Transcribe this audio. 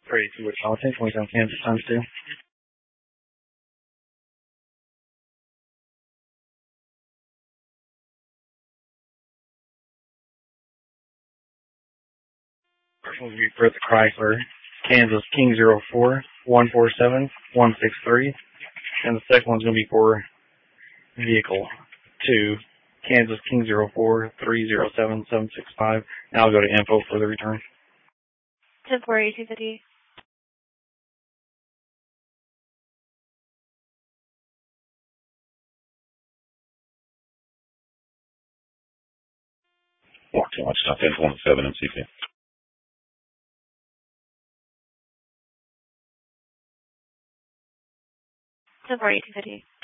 32 Wichita, 27 Kansas times 2. First one's going to be for the Chrysler, Kansas King 04 147 163. And the second one's going to be for vehicle 2, Kansas King 04 307 765. Now I'll go to info for the return. 10-4, 250. Walk too much stuff in 27 MCP. 10-4, 250.